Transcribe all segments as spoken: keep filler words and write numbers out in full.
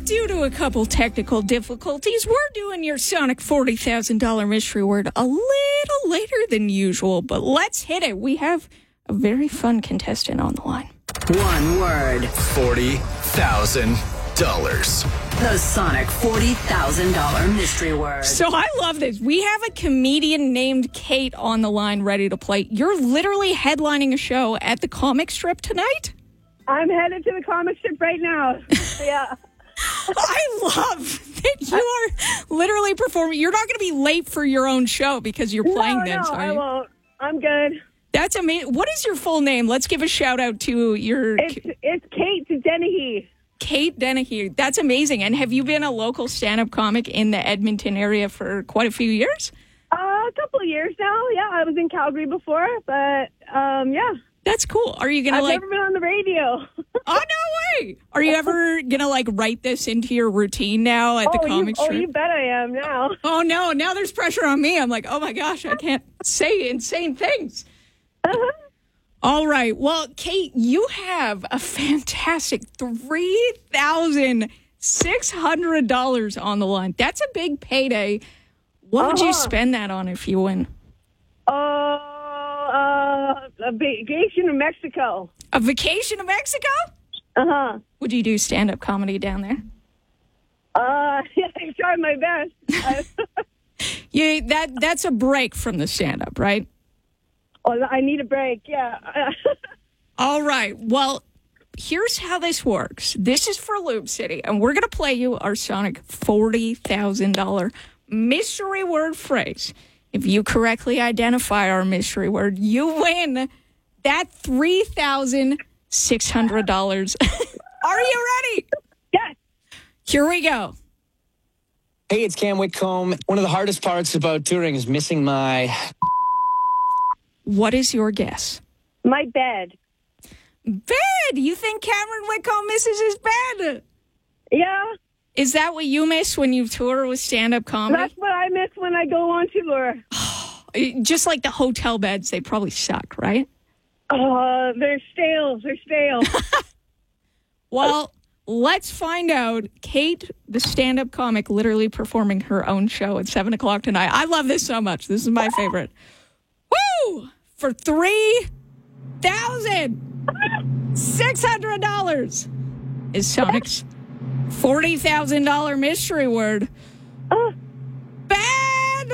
due to a couple technical difficulties, we're doing your Sonic forty thousand dollars mystery word a little later than usual, but let's hit it. We have a very fun contestant on the line. One word. forty thousand dollars. The Sonic forty thousand dollars mystery word. So I love this. We have a comedian named Kate on the line ready to play. You're literally headlining a show at the comic strip tonight? I'm headed to the comic strip right now. Yeah. I love that you are literally performing. You're not going to be late for your own show because you're playing no, this, no, are I you? won't. I'm good. That's amazing. What is your full name? Let's give a shout out to your... It's, it's Kate Dennehy. Kate Dennehy. That's amazing. And have you been a local stand-up comic in the Edmonton area for quite a few years? Uh, a couple of years now. Yeah, I was in Calgary before, but um, yeah. That's cool. Are you going to I've like... never been on the radio. Oh, no way. Are you ever going to like write this into your routine now at oh, the comic you, strip? Oh, you bet I am now. Oh, no. Now there's pressure on me. I'm like, oh, my gosh, I can't say insane things. Uh-huh. All right. Well, Kate, you have a fantastic three thousand six hundred dollars on the line. That's a big payday. What would Uh-huh. you spend that on if you win? Oh, uh, a vacation to Mexico. A vacation to Mexico? Uh-huh. Would you do stand-up comedy down there? Uh, yeah, I tried my best. Yeah, that that's a break from the stand-up, right? Oh, I need a break, yeah. All right. Well, here's how this works. This is for Loop City, and we're going to play you our Sonic forty thousand dollars mystery word phrase. If you correctly identify our mystery word, you win that three thousand six hundred dollars. Are you ready? Yes. Here we go. Hey, it's Cam Whitcomb. One of the hardest parts about touring is missing my... What is your guess? My bed. Bed! You think Cameron Whitcomb misses his bed? Yeah. Is that what you miss when you tour with stand-up comedy? That's what I miss when I go on tour. Just like the hotel beds, they probably suck, right? Oh, they're stale. They're stale. Well, let's find out. Kate, the stand-up comic, literally performing her own show at seven o'clock tonight. I love this so much. This is my favorite. Woo! For three thousand six hundred dollars is Sonic's forty thousand dollars mystery word. Oh. Bad!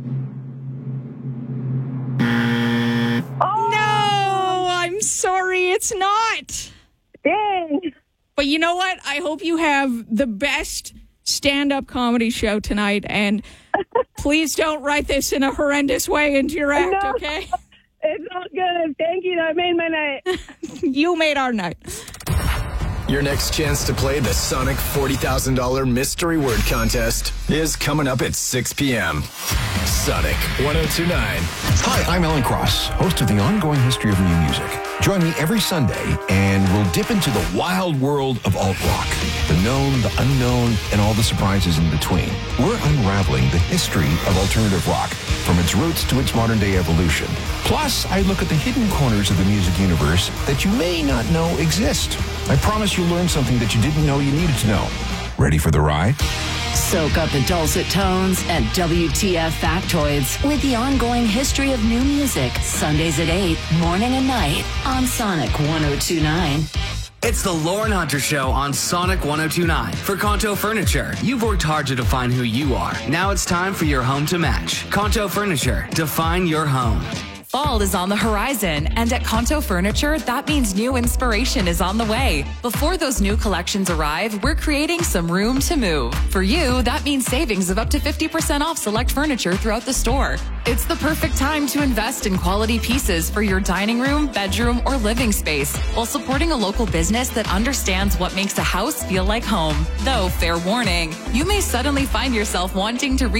Oh. No, I'm sorry, it's not. Dang. But you know what? I hope you have the best stand-up comedy show tonight, and please don't write this in a horrendous way into your act, No. okay? It's all good. Thank you. That made my night. You made our night. Your next chance to play the Sonic forty thousand dollars mystery word contest is coming up at six p.m. Sonic one oh two point nine. Hi, I'm Alan Cross, host of the ongoing history of new music. Join me every Sunday, and we'll dip into the wild world of alt-rock. The known, the unknown, and all the surprises in between. We're unraveling the history of alternative rock, from its roots to its modern-day evolution. Plus, I look at the hidden corners of the music universe that you may not know exist. I promise you'll learn something that you didn't know you needed to know. Ready for the ride? Soak up the dulcet tones and W T F factoids with the ongoing history of new music. Sundays at eight, morning and night on Sonic one oh two point nine. It's the Lauren Hunter Show on Sonic one oh two point nine. For Kanto Furniture, you've worked hard to define who you are. Now it's time for your home to match. Kanto Furniture, define your home. Fall is on the horizon, and at Kanto Furniture, that means new inspiration is on the way. Before those new collections arrive, we're creating some room to move. For you, that means savings of up to fifty percent off select furniture throughout the store. It's the perfect time to invest in quality pieces for your dining room, bedroom, or living space, while supporting a local business that understands what makes a house feel like home. Though, fair warning, you may suddenly find yourself wanting to